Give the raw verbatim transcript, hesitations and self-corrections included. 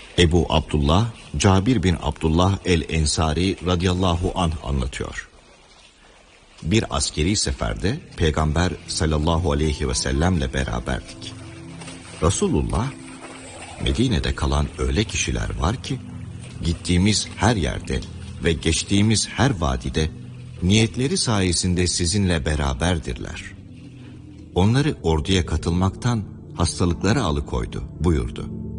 Ebu Abdullah, Cabir bin Abdullah el-Ensari radıyallahu anh anlatıyor. Bir askeri seferde Peygamber sallallahu aleyhi ve sellemle beraberdik. Resulullah, Medine'de kalan öyle kişiler var ki, gittiğimiz her yerde ve geçtiğimiz her vadide niyetleri sayesinde sizinle beraberdirler. Onları orduya katılmaktan hastalıkları alıkoydu buyurdu.